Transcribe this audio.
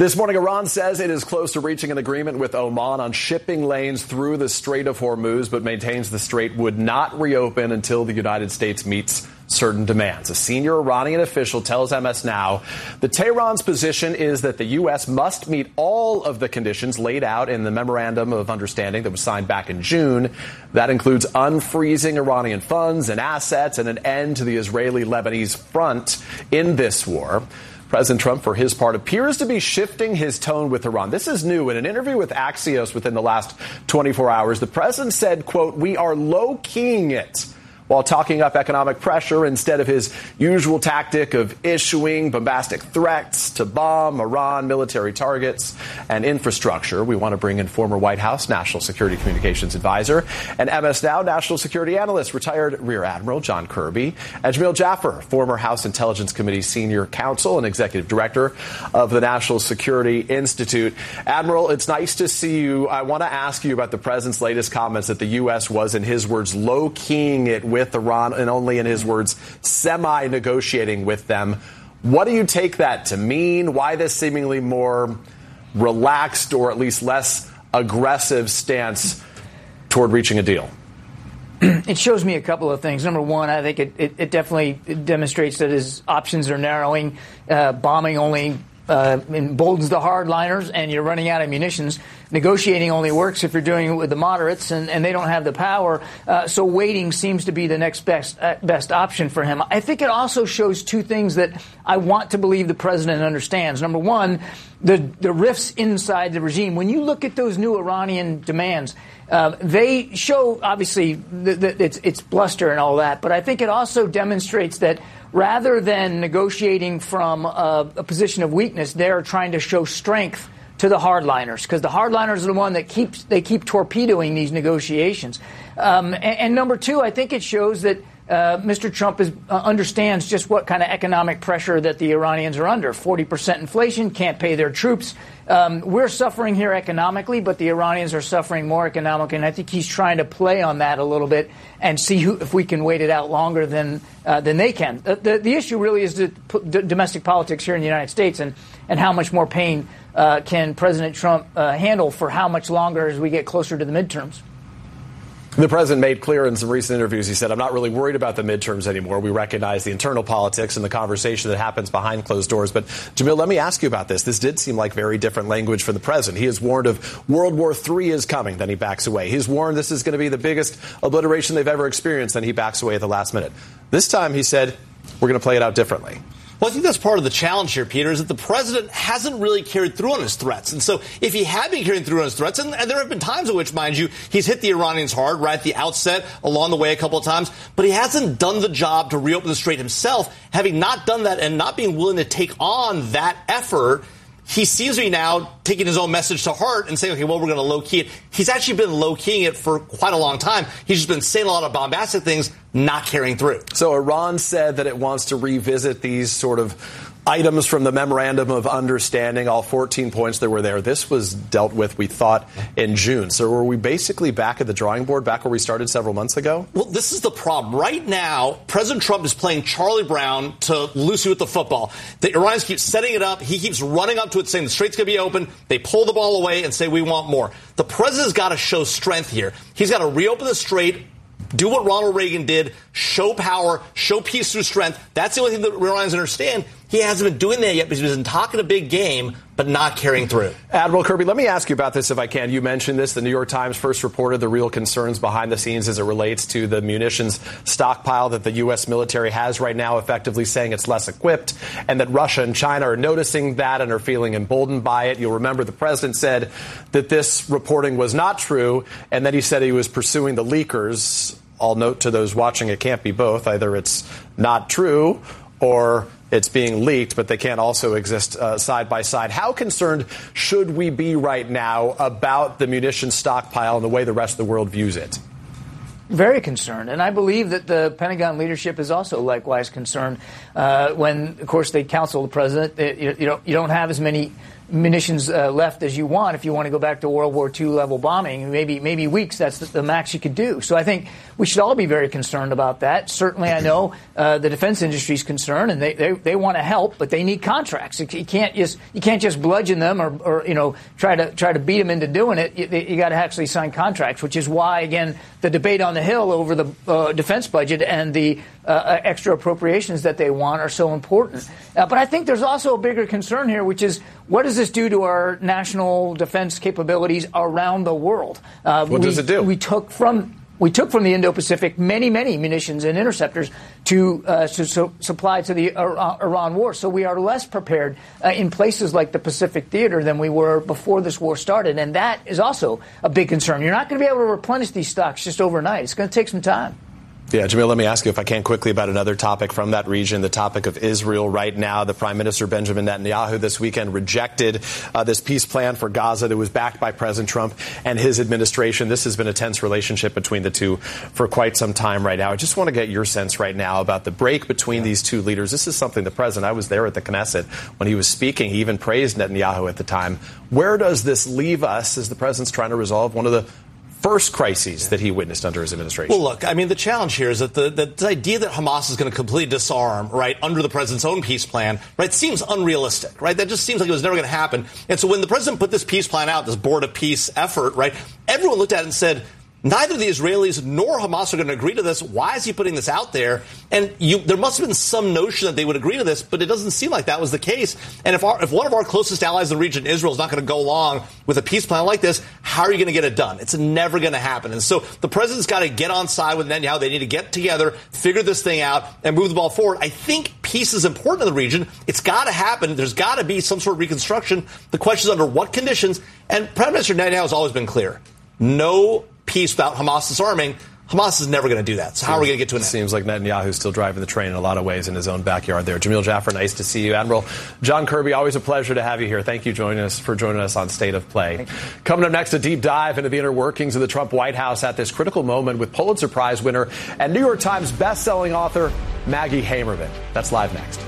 This morning, Iran says it is close to reaching an agreement with Oman on shipping lanes through the Strait of Hormuz, but maintains the strait would not reopen until the United States meets certain demands. A senior Iranian official tells MS Now that Tehran's position is that the U.S. must meet all of the conditions laid out in the Memorandum of Understanding that was signed back in June. That includes unfreezing Iranian funds and assets and an end to the Israeli-Lebanese front in this war. President Trump, for his part, appears to be shifting his tone with Iran. This is new. In an interview with Axios within the last 24 hours, the president said, quote, "We are low-keying it," while talking up economic pressure instead of his usual tactic of issuing bombastic threats to bomb Iran military targets and infrastructure. We want to bring in former White House National Security Communications Advisor and MS Now National Security Analyst, retired Rear Admiral John Kirby, and Jamil Jaffer, former House Intelligence Committee Senior Counsel and Executive Director of the National Security Institute. Admiral, it's nice to see you. I want to ask you about the president's latest comments that the U.S. was, in his words, low-keying it with Iran, and only in his words, semi-negotiating with them. What do you take that to mean? Why this seemingly more relaxed or at least less aggressive stance toward reaching a deal? It shows me a couple of things. Number one, I think it definitely demonstrates that his options are narrowing. Bombing only emboldens the hardliners, and you're running out of munitions. Negotiating only works if you're doing it with the moderates, and they don't have the power. So waiting seems to be the next best option for him. I think it also shows two things that I want to believe the president understands. Number one, the rifts inside the regime. When you look at those new Iranian demands, they show, obviously, that it's bluster and all that. But I think it also demonstrates that rather than negotiating from a position of weakness, they're trying to show strength to the hardliners, because the hardliners are the one that keep torpedoing these negotiations. And number two, I think it shows that Mr. Trump understands just what kind of economic pressure that the Iranians are under. 40% inflation, can't pay their troops. We're suffering here economically, but the Iranians are suffering more economically. And I think he's trying to play on that a little bit and see if we can wait it out longer than they can. The issue really is the domestic politics here in the United States, and how much more pain can President Trump handle for how much longer as we get closer to the midterms. The president made clear in some recent interviews, he said, "I'm not really worried about the midterms anymore. We recognize the internal politics and the conversation that happens behind closed doors." But, Jamil, let me ask you about this. This did seem like very different language for the president. He has warned of World War III is coming, then he backs away. He's warned this is going to be the biggest obliteration they've ever experienced, then he backs away at the last minute. This time he said, we're going to play it out differently. Well, I think that's part of the challenge here, Peter, is that the president hasn't really carried through on his threats. And so if he had been carrying through on his threats, and there have been times in which, mind you, he's hit the Iranians hard right at the outset, along the way a couple of times, but he hasn't done the job to reopen the strait himself. Having not done that and not being willing to take on that effort, he seems to be now taking his own message to heart and saying, okay, well, we're going to low-key it. He's actually been low-keying it for quite a long time. He's just been saying a lot of bombastic things, not carrying through. So Iran said that it wants to revisit these sort of items from the Memorandum of Understanding, all 14 points that were there. This was dealt with, we thought, in June. So were we basically back at the drawing board, back where we started several months ago? Well, this is the problem. Right now, President Trump is playing Charlie Brown to Lucy with the football. The Iranians keep setting it up. He keeps running up to it, saying the strait's going to be open. They pull the ball away and say, we want more. The president's got to show strength here. He's got to reopen the strait, do what Ronald Reagan did, show power, show peace through strength. That's the only thing that Iranians understand. He hasn't been doing that yet because he's been talking a big game, but not carrying through. Admiral Kirby, let me ask you about this if I can. You mentioned this. The New York Times first reported the real concerns behind the scenes as it relates to the munitions stockpile that the U.S. military has right now, effectively saying it's less equipped, and that Russia and China are noticing that and are feeling emboldened by it. You'll remember the president said that this reporting was not true, and then he said he was pursuing the leakers. I'll note to those watching, it can't be both. Either it's not true or it's being leaked, but they can't also exist side by side. How concerned should we be right now about the munitions stockpile and the way the rest of the world views it? Very concerned. And I believe that the Pentagon leadership is also likewise concerned when, of course, they counsel the president. You don't have as many munitions left as you want if you want to go back to World War II level bombing. Maybe weeks, that's the max you could do. So I think we should all be very concerned about that. Certainly I know the defense industry is concerned, and they want to help, but they need contracts. You can't just bludgeon them or try to beat them into doing it. You got to actually sign contracts, which is why, again, the debate on the Hill over the defense budget and the extra appropriations that they want are so important. But I think there's also a bigger concern here, which is what does this do to our national defense capabilities around the world? What does it do? We took from the Indo-Pacific many munitions and interceptors to supply to the Iran war. So we are less prepared in places like the Pacific Theater than we were before this war started. And that is also a big concern. You're not going to be able to replenish these stocks just overnight. It's going to take some time. Yeah, Jamil, let me ask you, if I can, quickly about another topic from that region, the topic of Israel right now. The Prime Minister Benjamin Netanyahu this weekend rejected this peace plan for Gaza that was backed by President Trump and his administration. This has been a tense relationship between the two for quite some time right now. I just want to get your sense right now about the break between these two leaders. This is something the president, I was there at the Knesset when he was speaking. He even praised Netanyahu at the time. Where does this leave us as the president's trying to resolve one of the first crises that he witnessed under his administration? Well, look, I mean, the challenge here is that the idea that Hamas is going to completely disarm, right, under the president's own peace plan, right, seems unrealistic, right? That just seems like it was never going to happen. And so when the president put this peace plan out, this board of peace effort, right, everyone looked at it and said, neither the Israelis nor Hamas are going to agree to this. Why is he putting this out there? And there must have been some notion that they would agree to this, but it doesn't seem like that was the case. And if one of our closest allies in the region, Israel, is not going to go along with a peace plan like this, how are you going to get it done? It's never going to happen. And so the president's got to get on side with Netanyahu. They need to get together, figure this thing out, and move the ball forward. I think peace is important in the region. It's got to happen. There's got to be some sort of reconstruction. The question is under what conditions. And Prime Minister Netanyahu has always been clear. No peace without Hamas disarming. Hamas is never going to do that. So how are we going to get to an end? It seems like Netanyahu's still driving the train in a lot of ways in his own backyard there. Jamil Jaffer, nice to see you. Admiral John Kirby, always a pleasure to have you here. Thank you for joining us on State of Play. Coming up next, a deep dive into the inner workings of the Trump White House at this critical moment with Pulitzer Prize winner and New York Times bestselling author Maggie Hamerman. That's live next.